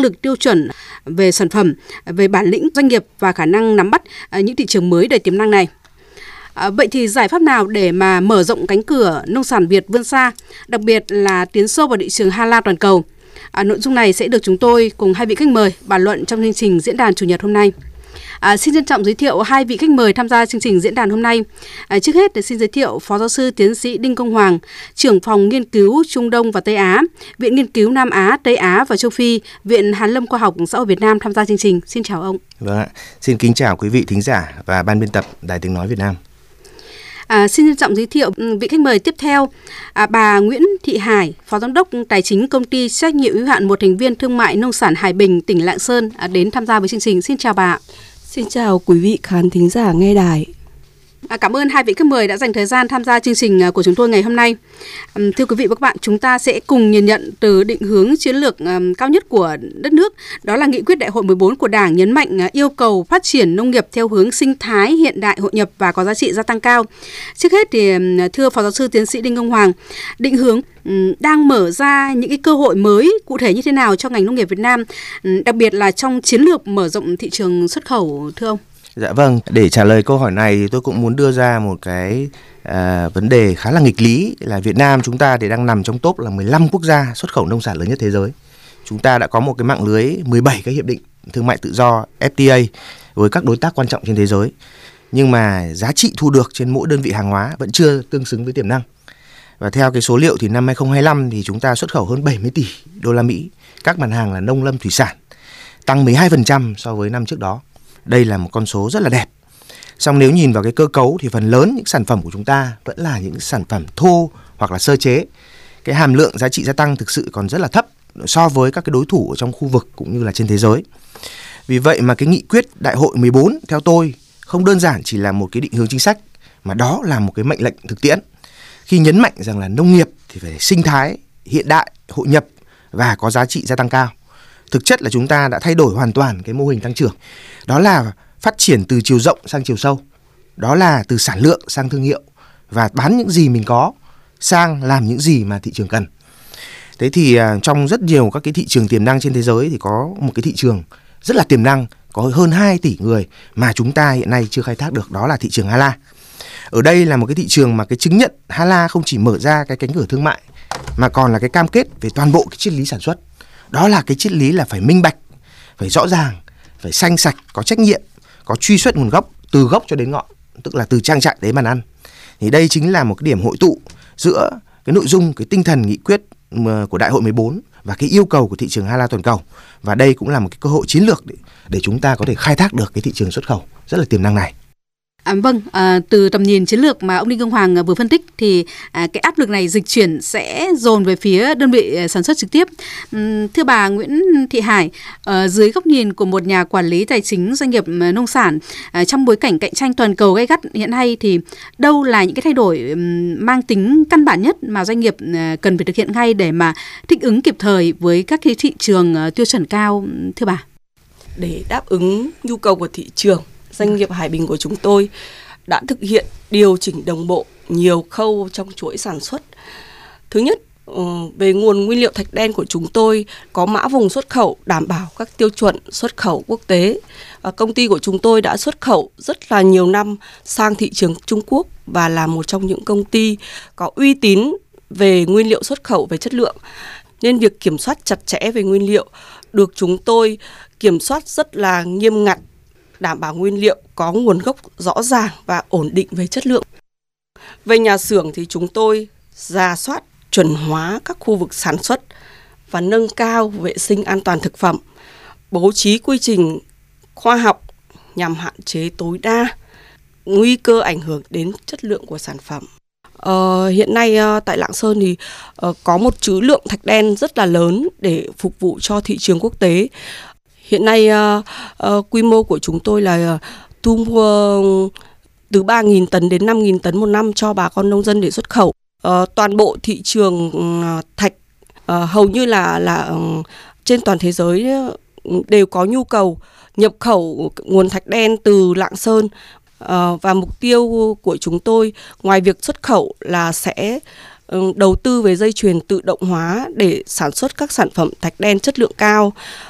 lực tiêu chuẩn về sản phẩm, về bản lĩnh doanh nghiệp và khả năng nắm bắt những thị trường mới đầy tiềm năng này. Vậy thì giải pháp nào để mà mở rộng cánh cửa nông sản Việt vươn xa, đặc biệt là tiến sâu vào thị trường Hala toàn cầu? Nội dung này sẽ được chúng tôi cùng hai vị khách mời bàn luận trong chương trình diễn đàn Chủ nhật hôm nay. Xin trân trọng giới thiệu hai vị khách mời tham gia chương trình diễn đàn hôm nay. Trước hết thì xin giới thiệu Phó Giáo sư Tiến sĩ Đinh Công Hoàng, trưởng phòng nghiên cứu Trung Đông và Tây Á, Viện Nghiên cứu Nam Á, Tây Á và Châu Phi, Viện Hàn lâm Khoa học Xã hội Việt Nam tham gia chương trình. Xin chào ông. Vâng ạ. Xin kính chào quý vị thính giả và ban biên tập Đài Tiếng nói Việt Nam. Xin trân trọng giới thiệu vị khách mời tiếp theo, bà Nguyễn Thị Hải, Phó Giám đốc Tài chính Công ty trách nhiệm hữu hạn một thành viên thương mại nông sản Hải Bình, tỉnh Lạng Sơn đến tham gia với chương trình. Xin chào bà. Xin chào quý vị khán thính giả nghe đài. Cảm ơn hai vị khách mời đã dành thời gian tham gia chương trình của chúng tôi ngày hôm nay. Thưa quý vị và các bạn, chúng ta sẽ cùng nhìn nhận từ định hướng chiến lược cao nhất của đất nước, đó là nghị quyết đại hội 14 của Đảng nhấn mạnh yêu cầu phát triển nông nghiệp theo hướng sinh thái, hiện đại, hội nhập và có giá trị gia tăng cao. Trước hết thì thưa Phó Giáo sư Tiến sĩ Đinh Công Hoàng, định hướng đang mở ra những cái cơ hội mới cụ thể như thế nào cho ngành nông nghiệp Việt Nam, đặc biệt là trong chiến lược mở rộng thị trường xuất khẩu, thưa ông? Dạ vâng, để trả lời câu hỏi này thì tôi cũng muốn đưa ra một cái vấn đề khá là nghịch lý là Việt Nam chúng ta thì đang nằm trong top là 15 quốc gia xuất khẩu nông sản lớn nhất thế giới. Chúng ta đã có một cái mạng lưới 17 cái hiệp định thương mại tự do FTA với các đối tác quan trọng trên thế giới. Nhưng mà giá trị thu được trên mỗi đơn vị hàng hóa vẫn chưa tương xứng với tiềm năng. Và theo cái số liệu thì năm 2025 thì chúng ta xuất khẩu hơn 70 tỷ đô la Mỹ, các mặt hàng là nông lâm thủy sản, tăng 12% so với năm trước đó. Đây là một con số rất là đẹp. Song nếu nhìn vào cái cơ cấu thì phần lớn những sản phẩm của chúng ta vẫn là những sản phẩm thô hoặc là sơ chế. Cái hàm lượng giá trị gia tăng thực sự còn rất là thấp so với các cái đối thủ ở trong khu vực cũng như là trên thế giới. Vì vậy mà cái nghị quyết đại hội 14 theo tôi không đơn giản chỉ là một cái định hướng chính sách, mà đó là một cái mệnh lệnh thực tiễn. Khi nhấn mạnh rằng là nông nghiệp thì phải sinh thái, hiện đại, hội nhập và có giá trị gia tăng cao. Thực chất là chúng ta đã thay đổi hoàn toàn cái mô hình tăng trưởng. Đó là phát triển từ chiều rộng sang chiều sâu. Đó là từ sản lượng sang thương hiệu. Và bán những gì mình có sang làm những gì mà thị trường cần. Thế thì trong rất nhiều các cái thị trường tiềm năng trên thế giới thì có một cái thị trường rất là tiềm năng, có hơn 2 tỷ người mà chúng ta hiện nay chưa khai thác được, đó là thị trường Hala. Ở đây là một cái thị trường mà cái chứng nhận Hala không chỉ mở ra cái cánh cửa thương mại mà còn là cái cam kết về toàn bộ cái triết lý sản xuất. Đó là cái triết lý là phải minh bạch, phải rõ ràng, phải xanh sạch, có trách nhiệm, có truy xuất nguồn gốc từ gốc cho đến ngọn, tức là từ trang trại đến bàn ăn. Thì đây chính là một cái điểm hội tụ giữa cái nội dung, cái tinh thần nghị quyết của đại hội 14 và cái yêu cầu của thị trường Hala toàn cầu. Và đây cũng là một cái cơ hội chiến lược để chúng ta có thể khai thác được cái thị trường xuất khẩu rất là tiềm năng này. Vâng, từ tầm nhìn chiến lược mà ông Đinh Công Hoàng vừa phân tích thì cái áp lực này dịch chuyển sẽ dồn về phía đơn vị sản xuất trực tiếp. Thưa bà Nguyễn Thị Hải, dưới góc nhìn của một nhà quản lý tài chính doanh nghiệp nông sản, trong bối cảnh cạnh tranh toàn cầu gay gắt hiện nay thì đâu là những cái thay đổi mang tính căn bản nhất mà doanh nghiệp cần phải thực hiện ngay để mà thích ứng kịp thời với các cái thị trường tiêu chuẩn cao, thưa bà? Để đáp ứng nhu cầu của thị trường, doanh nghiệp Hải Bình của chúng tôi đã thực hiện điều chỉnh đồng bộ nhiều khâu trong chuỗi sản xuất. Thứ nhất, về nguồn nguyên liệu thạch đen của chúng tôi có mã vùng xuất khẩu đảm bảo các tiêu chuẩn xuất khẩu quốc tế. Công ty của chúng tôi đã xuất khẩu rất là nhiều năm sang thị trường Trung Quốc và là một trong những công ty có uy tín về nguyên liệu xuất khẩu về chất lượng. Nên việc kiểm soát chặt chẽ về nguyên liệu được chúng tôi kiểm soát rất là nghiêm ngặt, đảm bảo nguyên liệu có nguồn gốc rõ ràng và ổn định về chất lượng. Về nhà xưởng thì chúng tôi rà soát chuẩn hóa các khu vực sản xuất và nâng cao vệ sinh an toàn thực phẩm, bố trí quy trình khoa học nhằm hạn chế tối đa nguy cơ ảnh hưởng đến chất lượng của sản phẩm. Hiện nay tại Lạng Sơn thì có một trữ lượng thạch đen rất là lớn để phục vụ cho thị trường quốc tế. Hiện nay quy mô của chúng tôi là thu mua từ 3.000 tấn đến 5.000 tấn một năm cho bà con nông dân để xuất khẩu. Toàn bộ thị trường thạch hầu như là trên toàn thế giới đều có nhu cầu nhập khẩu nguồn thạch đen từ Lạng Sơn. Và mục tiêu của chúng tôi ngoài việc xuất khẩu là sẽ đầu tư về dây chuyền tự động hóa để sản xuất các sản phẩm thạch đen chất lượng cao,